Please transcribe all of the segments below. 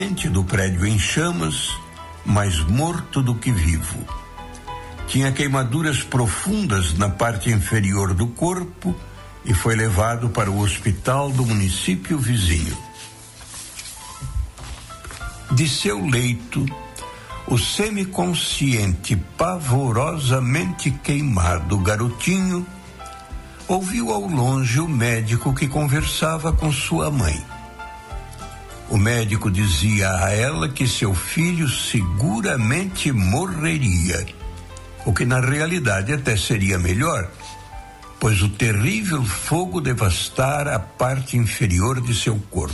do prédio em chamas, mais morto do que vivo. Tinha queimaduras profundas na parte inferior do corpo e foi levado para o hospital do município vizinho. De seu leito, o semiconsciente, pavorosamente queimado garotinho ouviu ao longe o médico que conversava com sua mãe. O médico dizia a ela que seu filho seguramente morreria, o que na realidade até seria melhor, pois o terrível fogo devastara a parte inferior de seu corpo.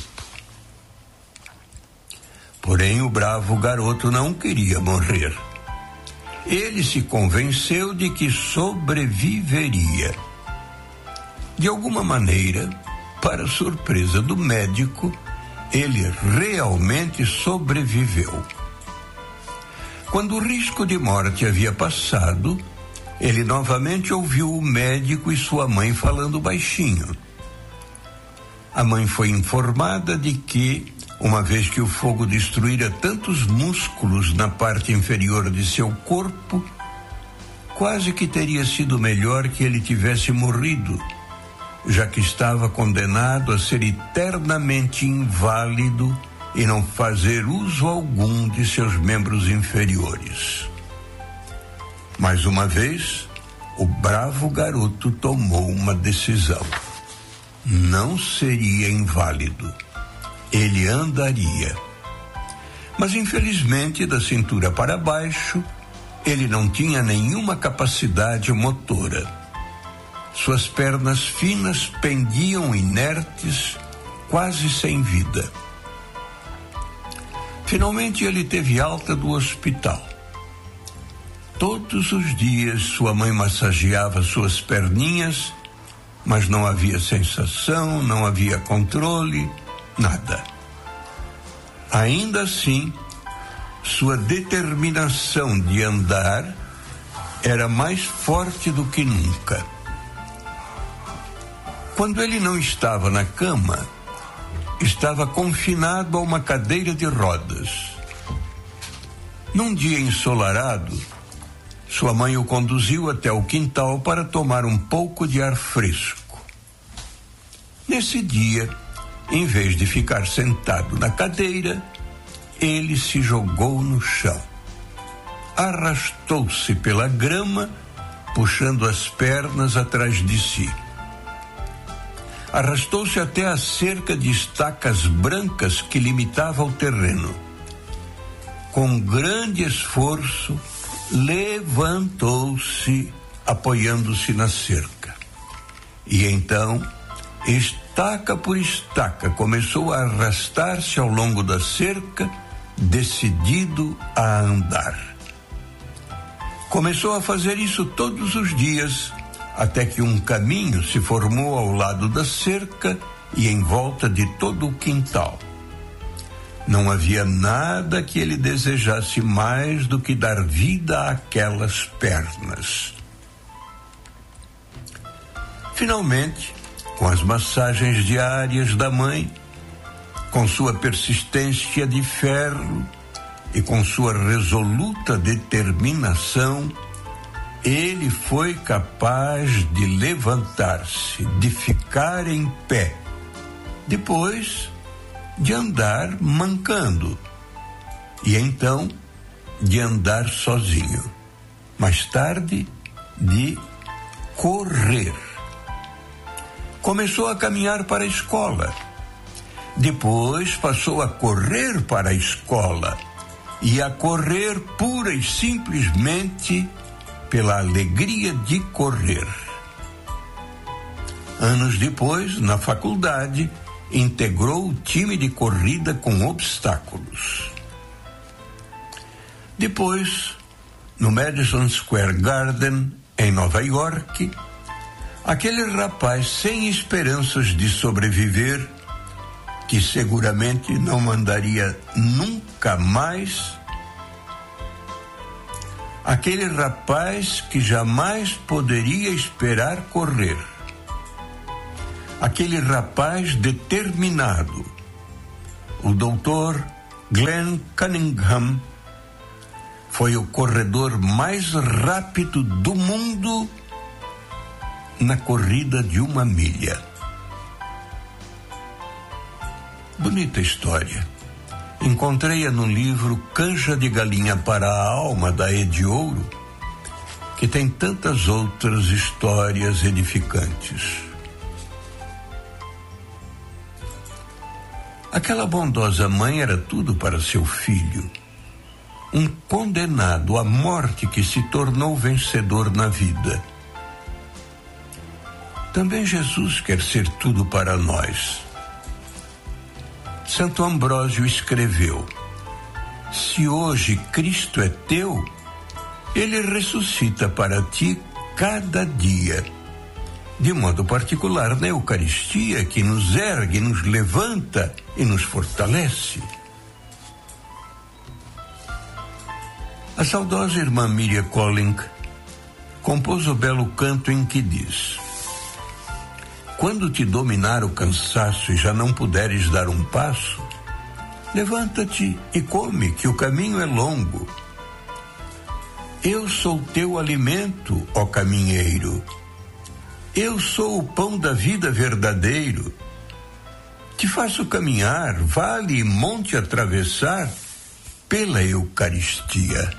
Porém, o bravo garoto não queria morrer. Ele se convenceu de que sobreviveria. De alguma maneira, para surpresa do médico, ele realmente sobreviveu. Quando o risco de morte havia passado, ele novamente ouviu o médico e sua mãe falando baixinho. A mãe foi informada de que, uma vez que o fogo destruíra tantos músculos na parte inferior de seu corpo, quase que teria sido melhor que ele tivesse morrido, já que estava condenado a ser eternamente inválido e não fazer uso algum de seus membros inferiores. Mais uma vez, o bravo garoto tomou uma decisão. Não seria inválido. Ele andaria. Mas, infelizmente, da cintura para baixo, ele não tinha nenhuma capacidade motora. Suas pernas finas pendiam inertes, quase sem vida. Finalmente ele teve alta do hospital. Todos os dias sua mãe massageava suas perninhas, mas não havia sensação, não havia controle, nada. Ainda assim, sua determinação de andar era mais forte do que nunca. Quando ele não estava na cama, estava confinado a uma cadeira de rodas. Num dia ensolarado, sua mãe o conduziu até o quintal para tomar um pouco de ar fresco. Nesse dia, em vez de ficar sentado na cadeira, ele se jogou no chão. Arrastou-se pela grama, puxando as pernas atrás de si. Arrastou-se até a cerca de estacas brancas que limitava o terreno. Com grande esforço, levantou-se, apoiando-se na cerca. E então, estaca por estaca, começou a arrastar-se ao longo da cerca, decidido a andar. Começou a fazer isso todos os dias, até que um caminho se formou ao lado da cerca e em volta de todo o quintal. Não havia nada que ele desejasse mais do que dar vida àquelas pernas. Finalmente, com as massagens diárias da mãe, com sua persistência de ferro e com sua resoluta determinação, ele foi capaz de levantar-se, de ficar em pé, depois de andar mancando e então de andar sozinho. Mais tarde, de correr. Começou a caminhar para a escola. Depois passou a correr para a escola e a correr pura e simplesmente pela alegria de correr. Anos depois, na faculdade, integrou o time de corrida com obstáculos. Depois, no Madison Square Garden, em Nova York, aquele rapaz sem esperanças de sobreviver, que seguramente não andaria nunca mais, aquele rapaz que jamais poderia esperar correr, aquele rapaz determinado, o doutor Glenn Cunningham foi o corredor mais rápido do mundo na corrida de 1 milha. Bonita história. Encontrei-a no livro Canja de Galinha para a Alma, da Ede Ouro, que tem tantas outras histórias edificantes. Aquela bondosa mãe era tudo para seu filho. Um condenado à morte que se tornou vencedor na vida. Também Jesus quer ser tudo para nós. Santo Ambrósio escreveu: se hoje Cristo é teu, ele ressuscita para ti cada dia, de modo particular na Eucaristia, que nos ergue, nos levanta e nos fortalece. A saudosa irmã Miriam Colling compôs o belo canto em que diz: quando te dominar o cansaço e já não puderes dar um passo, levanta-te e come, que o caminho é longo. Eu sou teu alimento, ó caminheiro. Eu sou o pão da vida verdadeiro. Te faço caminhar, vale e monte atravessar pela Eucaristia.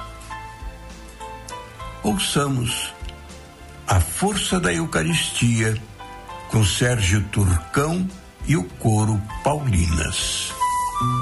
Ouçamos a força da Eucaristia com Sérgio Turcão e o coro Paulinas.